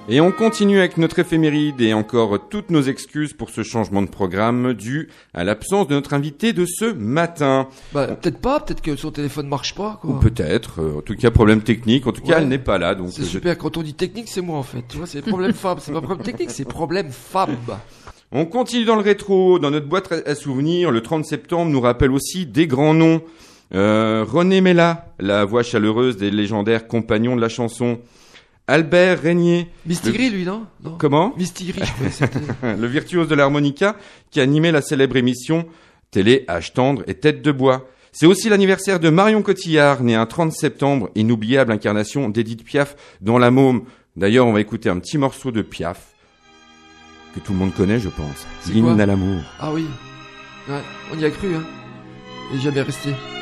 Et on continue avec notre éphéméride et encore toutes nos excuses pour ce changement de programme dû à l'absence de notre invité de ce matin. Peut-être pas, peut-être que son téléphone marche pas, quoi. Ou peut-être, en tout cas problème technique, en tout cas elle n'est pas là. Donc c'est super, quand on dit technique c'est moi en fait, tu vois, c'est problème fab, c'est pas problème technique, c'est problème fab. On continue dans le rétro, dans notre boîte à souvenirs, le 30 septembre nous rappelle aussi des grands noms. René Mella, la voix chaleureuse des légendaires compagnons de la chanson. Albert Régnier. Mistigri, lui, non? Comment? Mistigri, je crois que c'était. Le virtuose de l'harmonica qui animait la célèbre émission Télé, âge tendre et tête de bois. C'est aussi l'anniversaire de Marion Cotillard, née un 30 septembre, inoubliable incarnation d'Edith Piaf dans La Môme. D'ailleurs, on va écouter un petit morceau de Piaf que tout le monde connaît, je pense. L'hymne à l'amour. Ah oui. Ouais, on y a cru, hein. Et jamais resté.